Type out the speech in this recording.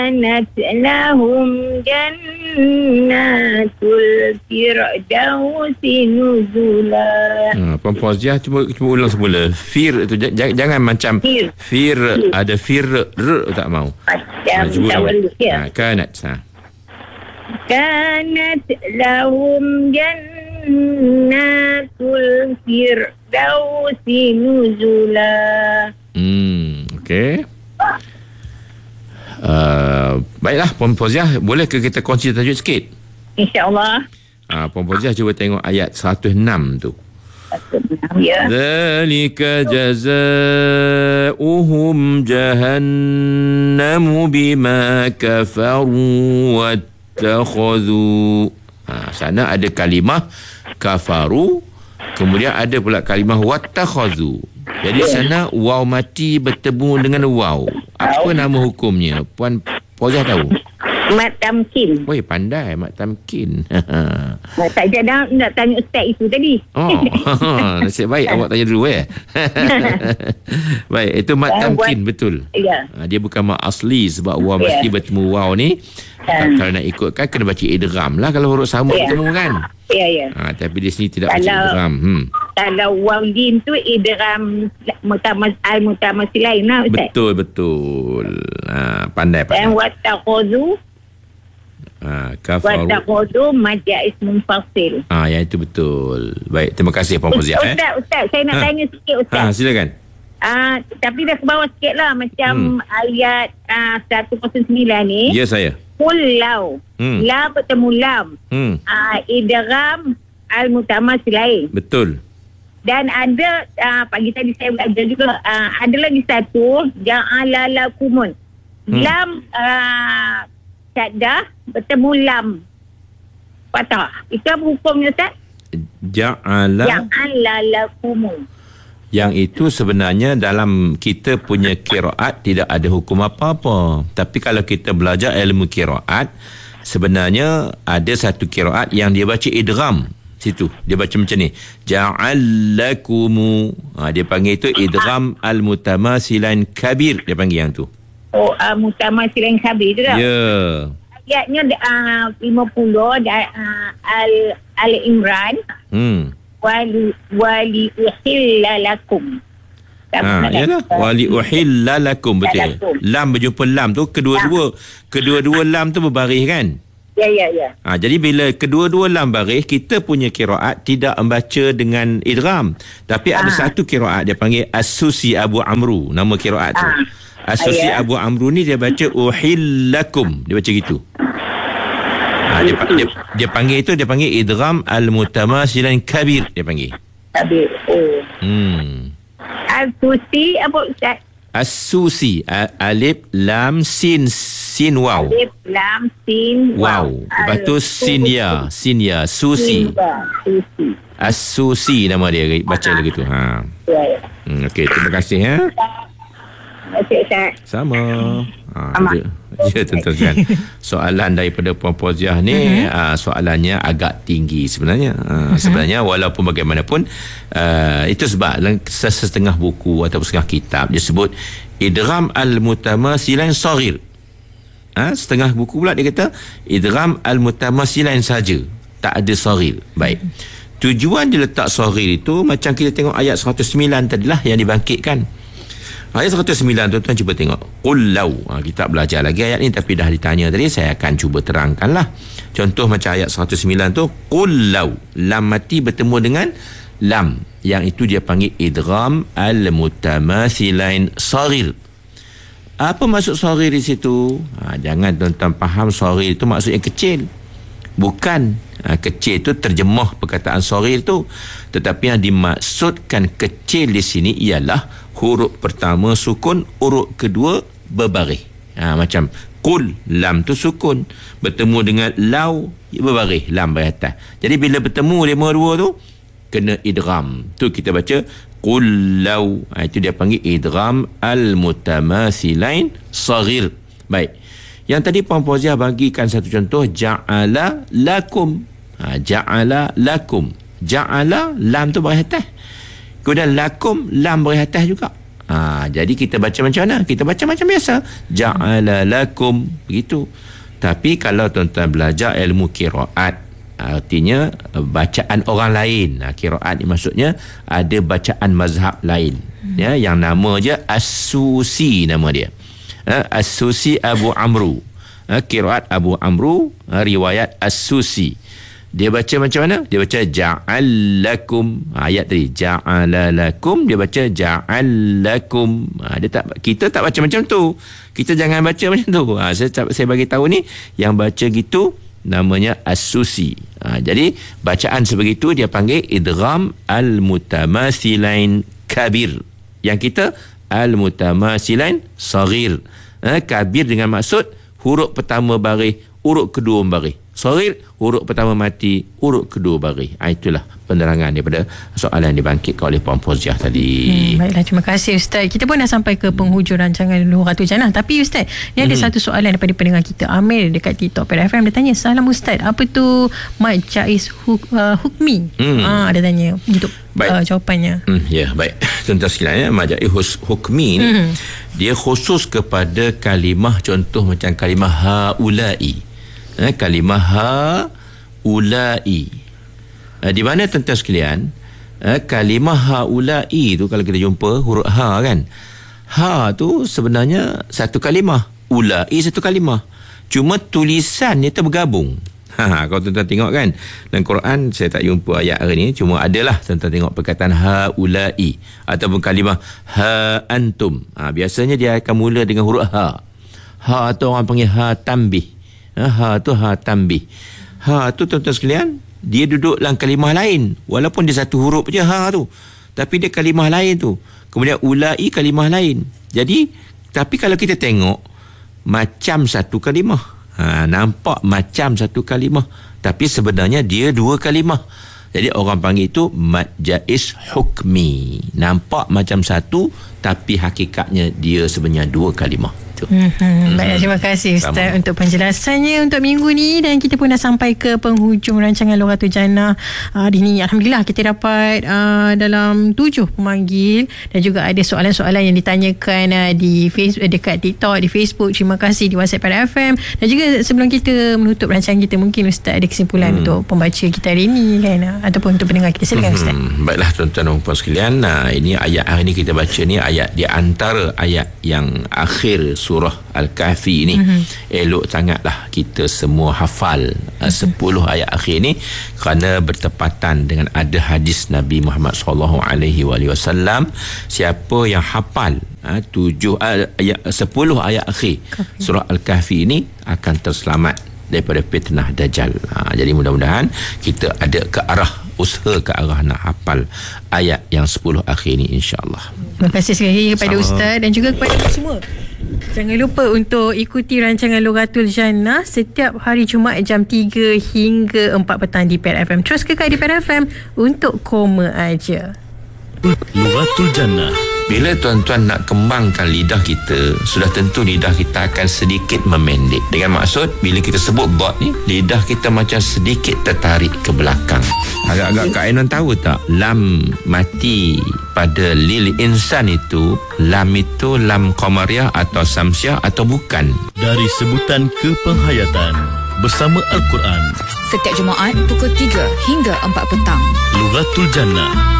kanat lahum jannatul firdausi nuzula. Puan Fauziah cuba ulang semula. Fir itu jangan macam fir ada fir tak mau. Macam kanat. Kanat lahum jannatul firdausi nuzula. Okey. Baiklah Puan Fauziah, boleh ke kita kongsi tajuk sikit? InsyaAllah. Puan Fauziah cuba tengok ayat 106 tu. Ya. Dzalika jazaohum jahannamu bima kafaru wattakhadhu. Sana ada kalimah kafaru, kemudian ada pula kalimah wattakhadhu. Jadi sana waw mati bertemu dengan waw. Apa nama hukumnya? Puan Fauziah tahu? Mat tamkin. Woi, pandai mat tamkin. Tak jadi nak tanya ustaz itu tadi. Nasib baik awak tanya dulu Baik, itu mat tamkin betul. Ya. Dia bukan mat asli sebab waw mati bertemu waw ni. Kalau nak ikutkan kena baca idgham lah kalau huruf sama bertemu kan. Ya. Tapi di sini tidak baca idgham. Kalau waw jim tu idgham mutamasilain lah ustaz. Betul. Pandai. Dan wattakhudhu kafaru. Wattakhudhu majais munfasil. Yang itu betul. Baik, terima kasih Puan Fauziah. Ustaz, saya nak tanya sikit ustaz. Silakan. Tapi dah ke bawah sikit lah. Macam ayat 109 ni. Ya, saya. Kullau. La bertemu lam. Idgham al-mutamasilain. Betul. Dan ada pagi tadi saya belajar juga, ada lagi satu ja'ala lakumun. Lam syaddah bertemu lam patah. Itu apa hukumnya ustaz? Ja'ala lakumun. Yang itu sebenarnya dalam kita punya qiraat tidak ada hukum apa-apa. Tapi kalau kita belajar ilmu qiraat, sebenarnya ada satu qiraat yang dia baca idgham. Situ dia baca macam ni, ja'alakumu. Dia panggil itu idgham al-mutamasilan kabir, dia panggil yang tu. Mutamasilan kabir tu dah. Ya. Ayatnya 50 Al-Imran. Wali uhilla lakum. Yalah, wali uhilla lakum, betul. Lam berjumpa lam tu, kedua-dua lam tu berbaris kan? Ya. Jadi bila kedua-dua lam baris, kita punya qiraat tidak membaca dengan idgham. Tapi ada satu qiraat dia panggil As-Susi Abu Amru, nama qiraat tu. As-Susi Abu Amru ni dia baca uhillakum, dia baca gitu. Dia panggil itu, dia panggil idgham al-mutamasilan kabir, dia panggil. Kabir. Al-Susi apa ustaz? As-Susi, alif lam sin waw. Alif lam sin waw. Lepas tu sin ya, Susi. As-Susi nama dia, baca lagi tu. Okey, terima kasih ya. Sama. Ya, tuan-tuan. Soalan daripada Puan Fauziah ni soalannya agak tinggi sebenarnya. Sebenarnya walaupun bagaimanapun itu sebab setengah buku atau setengah kitab dia sebut idgham al-mutamasilan saghir. Setengah buku pula dia kata idgham al-mutamasilan saja, tak ada saghir. Baik. Tujuan dia letak saghir itu macam kita tengok ayat 109 tadilah yang dibangkitkan. Ayat 109 tuan-tuan cuba tengok. Qul law. Kita belajar lagi ayat ni tapi dah ditanya tadi, saya akan cuba terangkanlah. Contoh macam ayat 109 tu, qul law. Lam mati bertemu dengan lam. Yang itu dia panggil idgham al-mutamasilain saghir. Apa maksud saghir di situ? Jangan tuan-tuan faham saghir itu maksudnya kecil. Bukan. Kecil itu terjemah perkataan saghir itu. Tetapi yang dimaksudkan kecil di sini ialah huruf pertama sukun, huruf kedua berbaris. Macam qul, lam tu sukun, bertemu dengan law berbaris, lam baris atas. Jadi bila bertemu dua tu kena idgham. Tu kita baca qul law. Itu dia panggil idgham al-mutamasilain saghir. Baik. Yang tadi Puan Fauziah bagikan satu contoh, ja'ala lakum. Ja'ala lakum. Ja'ala lam tu baris atas. Kemudian lakum lam baris atas juga. Jadi kita baca macam mana? Kita baca macam biasa. Ja'ala lakum, begitu. Tapi kalau tuan-tuan belajar ilmu qiraat, artinya bacaan orang lain. Qiraat ni maksudnya ada bacaan mazhab lain. Ya, yang nama je As-Susi nama dia. As-Susi Abu Amru. Qiraat Abu Amru, riwayat As-Susi. Dia baca macam mana? Dia baca ja'alakum. Ayat tadi ja'alalakum, dia baca ja'alakum. Kita tak baca macam tu. Kita jangan baca macam tu. Saya bagi tahu ni, yang baca gitu namanya As-Susi. Jadi bacaan sebegitu dia panggil idgham al-mutamathilain kabir. Yang kita al-mutamathilain saghir. Kabir dengan maksud huruf pertama baris, huruf kedua baris. Saghir, huruf pertama mati, huruf kedua baris. Itulah penerangan daripada soalan yang dibangkitkan oleh Puan Fauziah tadi. Baiklah, terima kasih Ustaz. Kita pun dah sampai ke penghujung rancangan Lughatu Jannah. Tapi Ustaz, ni ada satu soalan daripada pendengar kita, Amir dekat TikTok Pada FM. Dia tanya, salam Ustaz, apa tu mad jaiz hukmi? Dia tanya untuk jawapannya. Ya, baik. Tuan-tuan sekalian, mad jaiz hukmi ni dia khusus kepada kalimah, contoh macam kalimah haula'i. Kalimah haula'i. Di mana tuan-tuan sekalian, kalimah haula'i tu kalau kita jumpa huruf ha kan. Ha tu sebenarnya satu kalimah, ula'i satu kalimah. Cuma tulisannya tu bergabung. Kalau tuan-tuan tengok kan dalam Quran, saya tak jumpa ayat hari ni, cuma adalah tuan-tuan tengok perkataan haula'i ataupun kalimah ha antum. Biasanya dia akan mula dengan huruf ha. Ha tu orang panggil ha tanbih. Ha tu ha tanbih. Ha tu tuan-tuan sekalian, dia duduk dalam kalimah lain, walaupun dia satu huruf je ha tu, tapi dia kalimah lain tu. Kemudian ula'i kalimah lain. Jadi tapi kalau kita tengok macam satu kalimah, nampak macam satu kalimah, tapi sebenarnya dia dua kalimah. Jadi orang panggil itu mad jaiz hukmi. Nampak macam satu, tapi hakikatnya dia sebenarnya dua kalimah. Baik, terima kasih Ustaz untuk penjelasannya untuk minggu ni. Dan kita pun dah sampai ke penghujung rancangan Lughatu Jannah hari ni. Alhamdulillah kita dapat dalam 7 pemanggil, dan juga ada soalan-soalan yang ditanyakan di Facebook, dekat TikTok, di Facebook. Terima kasih di WhatsApp Pada FM. Dan juga sebelum kita menutup rancangan kita, mungkin Ustaz ada kesimpulan untuk pembaca kita hari ni kan, ataupun untuk pendengar kita. Silakan Ustaz. Baiklah tuan-tuan dan puan sekalian, ini ayat hari ni kita baca ni ayat di antara ayat yang akhir surah Al-Kahfi ni. Elok sangatlah kita semua hafal 10 ayat akhir ni, kerana bertepatan dengan ada hadis Nabi Muhammad SAW. Siapa yang hafal 10 ayat akhir surah Al-Kahfi ini akan terselamat daripada fitnah Dajjal. Jadi mudah-mudahan kita ada usaha ke arah nak hafal ayat yang 10 akhir ni, insya-Allah. Terima kasih sekali lagi kepada Ustaz dan juga kepada semua. Jangan lupa untuk ikuti rancangan Lughatul Jannah setiap hari Jumaat jam 3 hingga 4 petang di PER FM. Terus kekal di PER FM untuk koma aja. Lughatul Jannah. Bila tuan-tuan nak kembangkan lidah kita, sudah tentu lidah kita akan sedikit memendek. Dengan maksud, bila kita sebut dot ni, lidah kita macam sedikit tertarik ke belakang. Agak-agak Kak Ainon tahu tak, lam mati pada lil insan itu, lam itu lam qamariyah atau samsiah atau bukan? Dari sebutan kepenghayatan bersama Al-Quran. Setiap Jumaat pukul 3 hingga 4 petang. Lughatul Jannah.